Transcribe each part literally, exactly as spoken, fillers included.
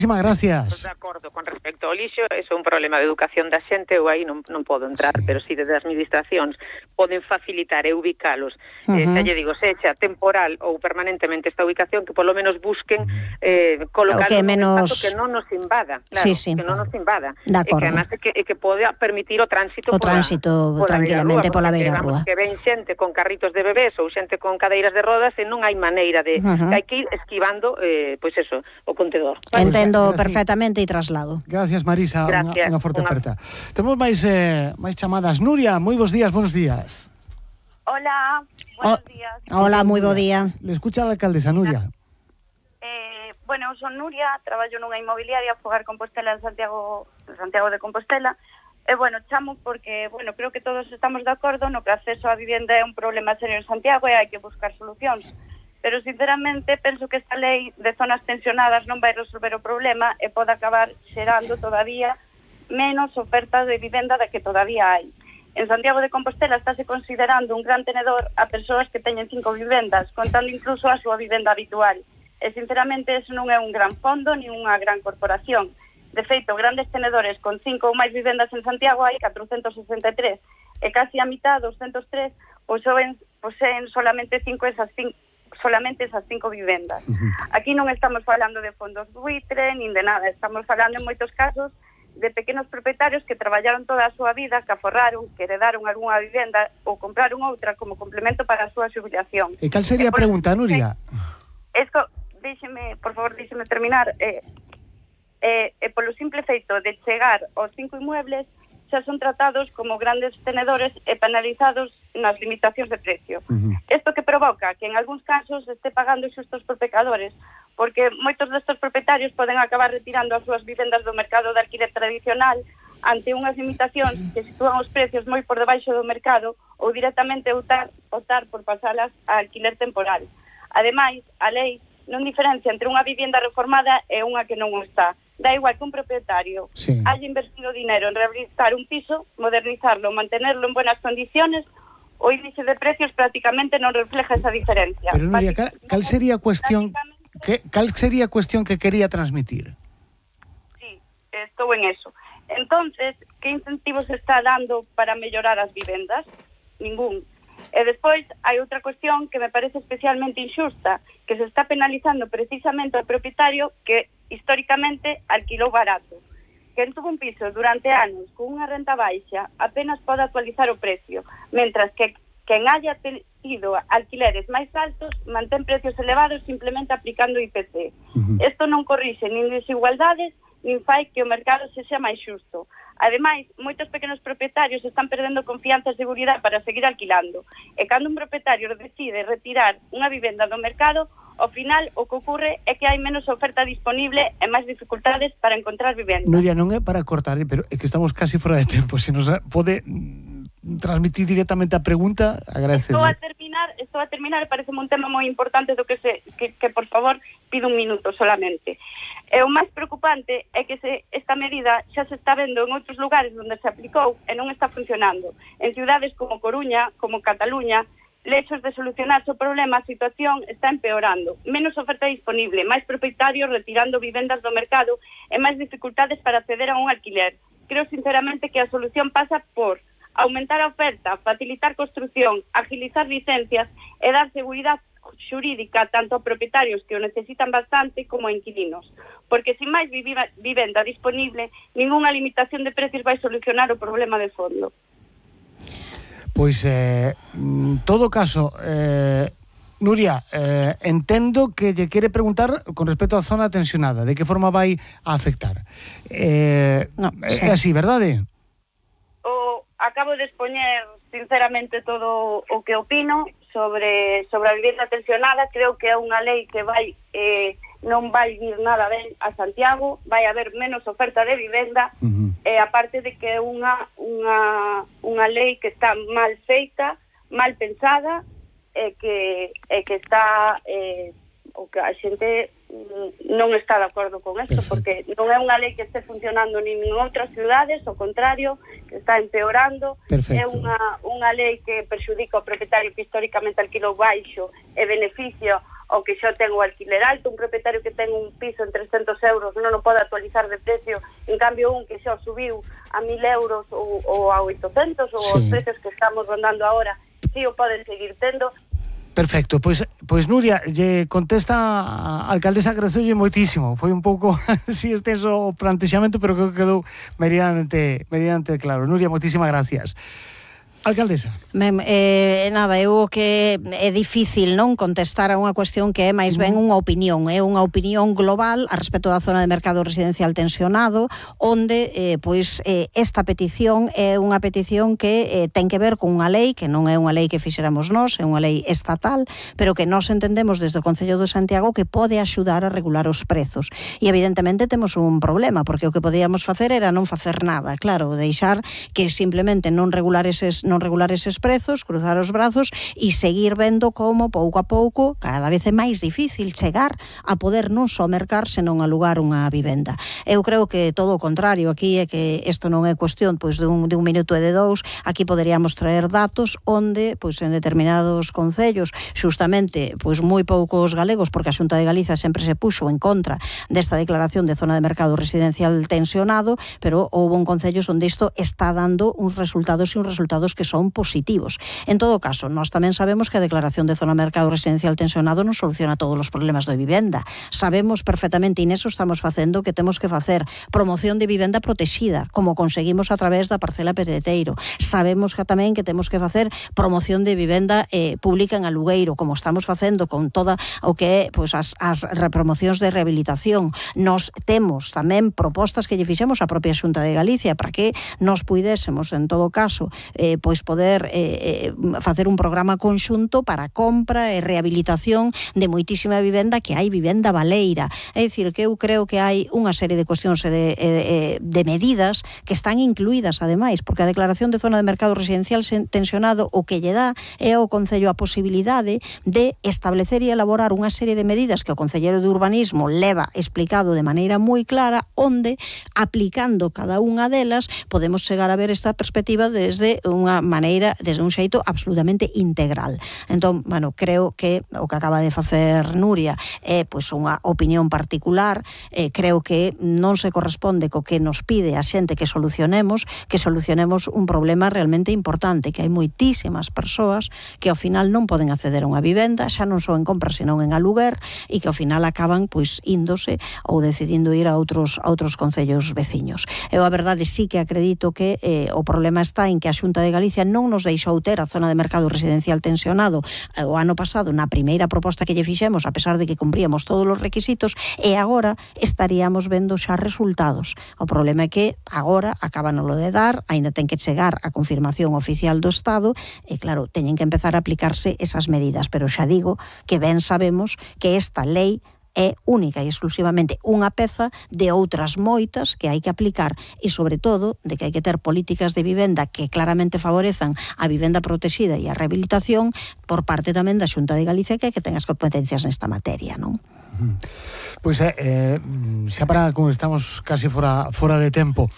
Muchísimas gracias. Pues de acordo, con respecto ao lixo, eso é un problema de educación da xente, eu aí non, non podo entrar, sí. Pero si desde as administracións poden facilitar e ubicalos, uh-huh. eh, xa lle digo, sexa temporal ou permanentemente esta ubicación, que polo menos busquen eh, colocar okay, un menos... espazo que non nos invada, claro, sí, sí. que non nos invada, e que además é que, é que pode permitir o tránsito, o tránsito pola, tranquilamente pola beira rúa, rúa. Que ven xente con carritos de bebés ou xente con cadeiras de rodas e non hai maneira de, uh-huh. hai que ir esquivando, eh, pois eso, o contedor. Entendo pues, perfectamente e traslado. Gracias, Marisa, unha forte una... aperta. Temos máis eh, máis chamadas. Nuria, moi bons días, buenos días. Hola, buenos oh, días. Hola, moi bo día. Le escucha a la alcaldesa, Nuria. Eh, bueno, eu son Nuria, traballo nunha inmobiliaria, Fogar Compostela en Santiago, en Santiago de Compostela. E, bueno, chamo porque, bueno, creo que todos estamos de acordo no que o acceso á vivenda é un problema serio en Santiago e hai que buscar solucións. Pero, sinceramente, penso que esta lei de zonas tensionadas non vai resolver o problema e pode acabar xerando todavía menos ofertas de vivenda da que todavía hai. En Santiago de Compostela estáse considerando un gran tenedor a persoas que teñen cinco vivendas, contando incluso a súa vivenda habitual. E, sinceramente, eso non é un gran fondo ni unha gran corporación. De feito, grandes tenedores con cinco ou máis vivendas en Santiago hai catrocentos sesenta e tres, e casi a mitad, doscientos tres, poseen, poseen solamente cinco esas cinco solamente esas cinco vivendas. Uh-huh. Aquí non estamos falando de fondos buitre, nin de nada, estamos falando en moitos casos de pequenos propietarios que traballaron toda a súa vida, que aforraron, que heredaron algunha vivenda ou compraron outra como complemento para a súa xubilación. E cal sería a pregunta, Nuria? Esco, déxeme, por favor, déxeme terminar. Eh, eh, eh, polo simple feito de chegar aos cinco inmuebles, xa son tratados como grandes tenedores e penalizados nas limitacións de precio. Uh-huh. Isto que provoca que en algúns casos este pagando xustos por pecadores, porque moitos destes propietarios poden acabar retirando as súas vivendas do mercado de alquiler tradicional ante unhas limitacións que sitúan os precios moi por debaixo do mercado ou directamente optar, optar por pasalas a alquiler temporal. Ademais, a lei non diferencia entre unha vivenda reformada e unha que non o está. Da igual que un propietario sí. haya invertido dinero en rehabilitar un piso, modernizarlo, mantenerlo en buenas condiciones, o índice de precios prácticamente non refleja esa diferencia. Pero, Nuria, cal, cal sería a cuestión que cal sería a cuestión que quería transmitir? Sí, estou en eso. Entonces, que incentivos se está dando para mellorar as vivendas? Ningún. E despois hai outra cuestión que me parece especialmente injusta, que se está penalizando precisamente ao propietario que históricamente alquilou barato. Quen tuvo un piso durante anos con unha renta baixa apenas pode actualizar o precio, mentras que quen haya tido alquileres máis altos mantén precios elevados simplemente aplicando I P C. Isto uh-huh. non corrixe nin desigualdades nin fai que o mercado se xa máis xusto. Ademais, moitos pequenos propietarios están perdendo confianza e seguridade para seguir alquilando. E cando un propietario decide retirar unha vivenda do mercado, ao final o que ocorre é que hai menos oferta disponible e máis dificultades para encontrar vivenda. Nuria, non é para cortar, pero é que estamos casi fora de tempo. Se nos pode transmitir directamente a pregunta, agradecemos. Estou a terminar, estou a terminar, parece un tema moi importante do que se que, que por favor pido un minuto solamente. E o máis preocupante é que se esta medida xa se está vendo en outros lugares onde se aplicou e non está funcionando. En ciudades como Coruña, como Cataluña, lexos de solucionarse o problema, a situación está empeorando. Menos oferta disponible, máis propietarios retirando vivendas do mercado e máis dificultades para acceder a un alquiler. Creo sinceramente que a solución pasa por aumentar a oferta, facilitar construción, agilizar licencias e dar seguridade xurídica tanto a propietarios que o necesitan bastante como a inquilinos. Porque sin máis vivenda disponible, ningunha limitación de precios vai solucionar o problema de fondo. Pois, eh, en todo caso, eh, Nuria, eh, entendo que lle quere preguntar con respecto á zona tensionada, de que forma vai a afectar. Eh, no, sí. É así, verdade? O, acabo de expoñer sinceramente todo o que opino sobre sobre a vivenda tensionada. Creo que é unha lei que vai eh, non vai vir nada ben a Santiago, vai haber menos oferta de vivenda, uh-huh. e aparte de que é unha unha unha lei que está mal feita, mal pensada, e que e que está eh, o que a xente non está de acordo con isto, porque non é unha lei que este funcionando nin en outras cidades, ao contrario, que está empeorando. Perfecto. É unha, unha lei que perxudica o propietario que históricamente alquilou baixo e beneficio o que xa ten o alquiler alto, un propietario que ten un piso en trescentos euros non o pode actualizar de precio, en cambio un que xa subiu a mil euros ou, ou a oitocentos, ou sí. Os precios que estamos rondando agora, si o poden seguir tendo. Perfecto, pois, pois Nuria, lle contesta a alcaldesa, agradeceulle moitísimo, foi un pouco si extenso o plantexamento, pero creo que quedou meridamente, meridamente claro. Nuria, moitísimas gracias. Alcaldesa. Mem, eh, nada, eu que é difícil non contestar a unha cuestión que é máis ben unha opinión, é unha opinión global a respecto da zona de mercado residencial tensionado, onde eh, pois eh, esta petición é unha petición que eh, ten que ver con unha lei, que non é unha lei que fixéramos nós, é unha lei estatal, pero que nós entendemos desde o Concello de Santiago que pode axudar a regular os prezos. E evidentemente temos un problema, porque o que podíamos facer era non facer nada, claro, deixar que simplemente non regular eses non regular eses prezos, cruzar os brazos e seguir vendo como pouco a pouco cada vez é máis difícil chegar a poder non só mercar, senón alugar unha vivenda. Eu creo que todo o contrario aquí é que isto non é cuestión pois de un, de un minuto e de dous, aquí poderíamos traer datos onde pois en determinados concellos xustamente pois moi poucos galegos, porque a Xunta de Galicia sempre se puxo en contra desta declaración de zona de mercado residencial tensionado, pero houve un concellos onde isto está dando uns resultados e uns resultados que que son positivos. En todo caso, nós tamén sabemos que a declaración de zona de mercado residencial tensionado non soluciona todos os problemas de vivenda. Sabemos perfectamente, e neso estamos facendo, que temos que facer promoción de vivenda protexida, como conseguimos a través da parcela Pereteiro. Sabemos que tamén que temos que facer promoción de vivenda eh, pública en alugueiro, como estamos facendo con toda o que é pois, as, as repromocións de rehabilitación. Nos temos tamén propostas que lle fixemos a propia Xunta de Galicia para que nos puidésemos, en todo caso, eh, pois poder eh, facer un programa conxunto para compra e rehabilitación de moitísima vivenda, que hai vivenda baleira. É dicir, que eu creo que hai unha serie de cuestións e de, de, de medidas que están incluídas, ademais, porque a declaración de zona de mercado residencial tensionado o que lle dá é ao Concello a posibilidade de establecer e elaborar unha serie de medidas que o Concelleiro de Urbanismo leva explicado de maneira moi clara, onde, aplicando cada unha delas, podemos chegar a ver esta perspectiva desde unha maneira, desde un xeito absolutamente integral. Entón, bueno, creo que o que acaba de facer Nuria é pois unha opinión particular, eh, creo que non se corresponde co que nos pide a xente que solucionemos, que solucionemos un problema realmente importante, que hai moitísimas persoas que ao final non poden acceder a unha vivenda, xa non só en compra, senón en aluguer, e que ao final acaban pois índose ou decidindo ir a outros a outros concellos veciños. Eu a verdade sí que acredito que eh, o problema está en que a Xunta de Galicia non nos deixou ter a zona de mercado residencial tensionado o ano pasado na primeira proposta que lle fixemos, a pesar de que cumpríamos todos os requisitos, e agora estaríamos vendo xa resultados. O problema é que agora acábanolo de dar, aínda ten que chegar a confirmación oficial do Estado, e claro, teñen que empezar a aplicarse esas medidas, pero xa digo que ben sabemos que esta lei é única e exclusivamente unha peza de outras moitas que hai que aplicar, e sobre todo de que hai que ter políticas de vivenda que claramente favorezan a vivenda protexida e a rehabilitación por parte tamén da Xunta de Galicia, que hai que ten as competencias nesta materia, non? Pois é, eh, xa para como estamos casi fora, fora de tempo,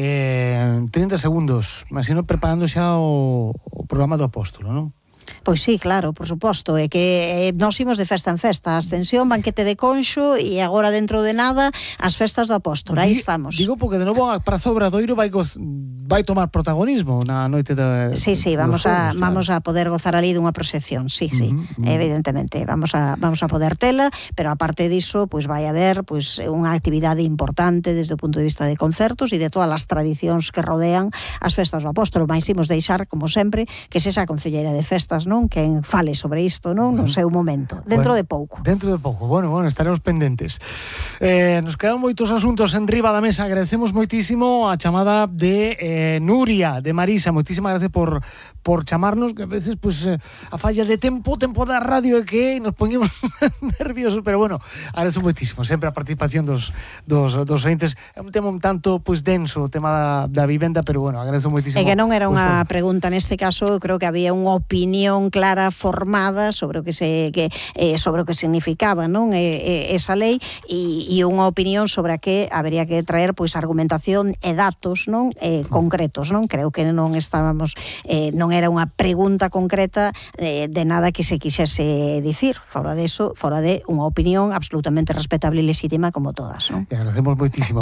eh, trinta segundos, imagino preparando xa o, o programa do Apóstolo, non? Pois sí, claro, por suposto, é que eh, nos imos de festa en festa, a Ascensión, banquete de Conxo, e agora dentro de nada as festas do Apóstolo, aí estamos. Digo porque de novo a Praza Obradoiro vai goz, vai tomar protagonismo na noite de Sí, sí, vamos a claro. vamos a poder gozar ali dunha proxección, sí, sí, uh -huh. evidentemente, vamos a vamos a poder tela, pero aparte diso, pois vai haber pois unha actividade importante desde o punto de vista de concertos e de todas as tradicións que rodean as festas do Apóstolo. Mais imos deixar, como sempre, que sexa a concelleira de festas, non? Quen fale sobre isto, non? No seu momento. Dentro bueno, de pouco. Dentro de pouco. Bueno, bueno, estaremos pendentes. Eh, nos quedan moitos asuntos en riba da mesa. Agradecemos moitísimo a chamada de eh, Nuria, de Marisa. Moitísimas gracias por por chamarnos, que a veces pues eh, a falla de tempo, tempo da radio é que nos poñemos nerviosos, pero bueno, agradezo moitísimo sempre a participación dos dos dos ointes. É un tema un tanto pues denso, o tema da, da vivenda, pero bueno, agradezo moitísimo. É que non era unha pues, pregunta neste caso, eu creo que había unha opinión opinión clara formada sobre o que se que eh, sobre o que significaba, non, eh, eh, esa lei e, e unha opinión sobre a que habería que traer pois argumentación e datos, non, eh, concretos, non? Creo que non estábamos eh, non era unha pregunta concreta eh, de nada que se quixese dicir, fora de eso, fora de unha opinión absolutamente respetable e legítima como todas, non? E agradecemos moitísimo.